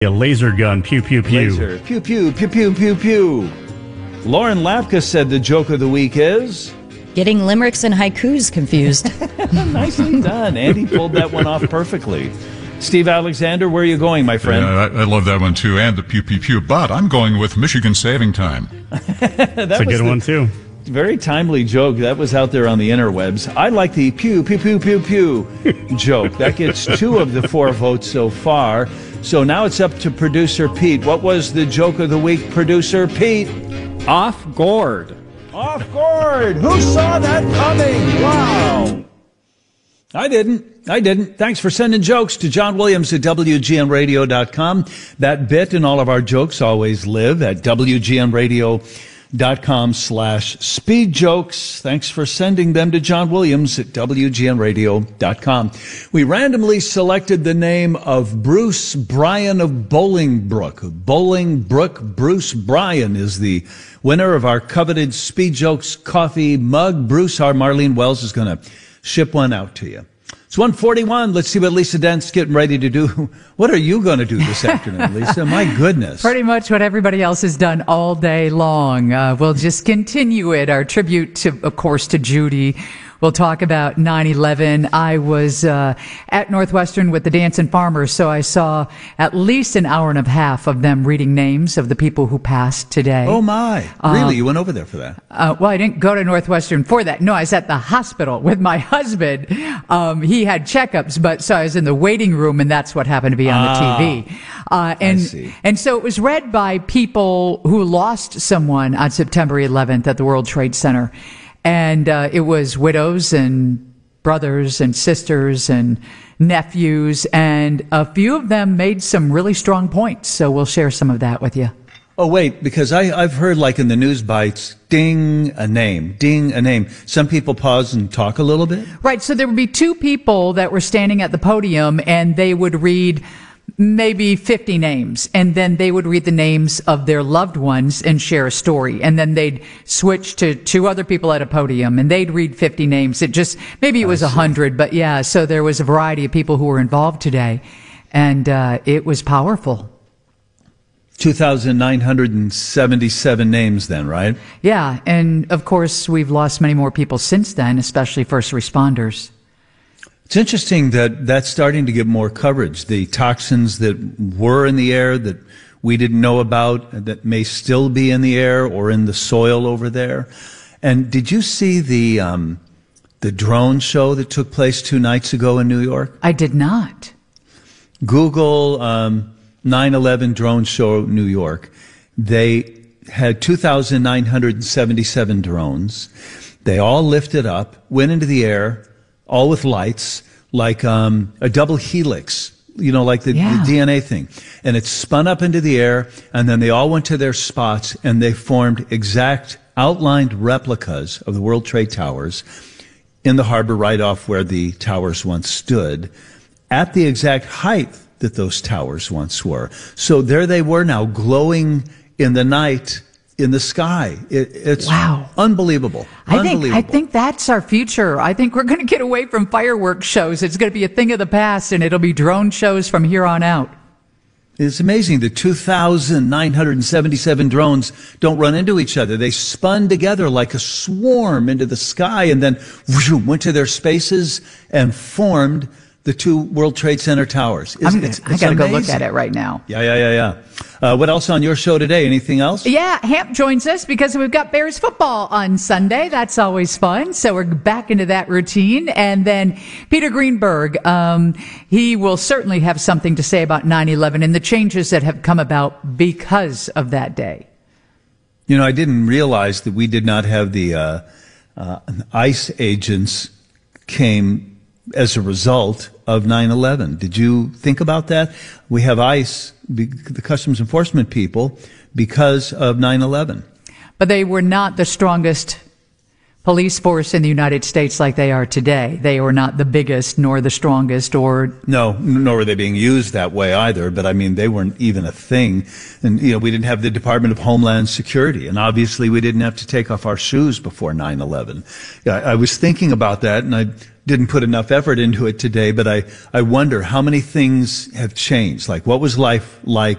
A laser gun, pew, pew, pew. Laser, pew, pew, pew, pew, pew, pew. Lauren Lapkus said the joke of the week is... Getting limericks and haikus confused. Nicely done. Andy pulled that one off perfectly. Steve Alexander, where are you going, my friend? Yeah, I love that one, too, and the pew, pew, pew. But I'm going with Michigan Saving Time. That's a good one, too. Very timely joke. That was out there on the interwebs. I like the pew, pew, pew, pew, pew joke. That gets 2 of the 4 votes so far. So now it's up to producer Pete. What was the joke of the week, producer Pete? Off gourd. Off gourd. Who saw that coming? Wow. I didn't. Thanks for sending jokes to John Williams at WGNradio.com. That bit and all of our jokes always live at WGNradio.com/speedjokes. Thanks for sending them to John Williams at WGNradio.com. We randomly selected the name of Bruce Bryan of Bolingbrook. Bolingbrook Bruce Bryan is the winner of our coveted Speed Jokes coffee mug. Bruce, our Marlene Wells is going to ship one out to you. It's 1:41. Let's see what Lisa Dent's getting ready to do. What are you going to do this afternoon, Lisa? My goodness. Pretty much what everybody else has done all day long. We'll just continue it. Our tribute, of course, to Judy. We'll talk about 9/11. I was at Northwestern with the Dancing Farmers, so I saw at least an hour and a half of them reading names of the people who passed today. Oh, my. Really? You went over there for that? Well, I didn't go to Northwestern for that. No, I was at the hospital with my husband. He had checkups, so I was in the waiting room, and that's what happened to be on the TV. I see. And so it was read by people who lost someone on September 11th at the World Trade Center. And it was widows and brothers and sisters and nephews, and a few of them made some really strong points. So we'll share some of that with you. Oh, wait, because I've heard, like in the news bites, ding a name. Some people pause and talk a little bit. Right. So there would be 2 people that were standing at the podium, and they would read maybe 50 names, and then they would read the names of their loved ones and share a story, and then they'd switch to 2 other people at a podium, and they'd read 50 names. Maybe it was 100, but yeah, so there was a variety of people who were involved today, and it was powerful. 2,977 names then, right? Yeah, and of course we've lost many more people since then, especially first responders. It's interesting that that's starting to get more coverage. The toxins that were in the air that we didn't know about, that may still be in the air or in the soil over there. And did you see the drone show that took place 2 nights ago in New York? I did not. Google 9/11 drone show New York. They had 2,977 drones. They all lifted up, went into the air, all with lights, like a double helix, like the DNA thing. And it spun up into the air, and then they all went to their spots, and they formed exact outlined replicas of the World Trade Towers in the harbor right off where the towers once stood, at the exact height that those towers once were. So there they were now, glowing in the night, in the sky. It's wow. Unbelievable. I think that's our future. I think we're going to get away from fireworks shows. It's going to be a thing of the past, and it'll be drone shows from here on out. It's amazing. The 2,977 drones don't run into each other. They spun together like a swarm into the sky, and then went to their spaces and formed the 2 World Trade Center towers. I got to go look at it right now. Yeah. What else on your show today? Anything else? Yeah, Hamp joins us because we've got Bears football on Sunday. That's always fun. So we're back into that routine. And then Peter Greenberg, he will certainly have something to say about 9/11 and the changes that have come about because of that day. I didn't realize that we did not have the ICE agents came as a result of 9/11. Did you think about that? We have ICE, the Customs Enforcement people, because of 9/11. But they were not the strongest police force in the United States like they are today. They were not the biggest nor the strongest No, nor were they being used that way either. But I mean, they weren't even a thing. And, we didn't have the Department of Homeland Security. And obviously we didn't have to take off our shoes before 9/11. I was thinking about that, and I didn't put enough effort into it today, but I wonder how many things have changed. Like, what was life like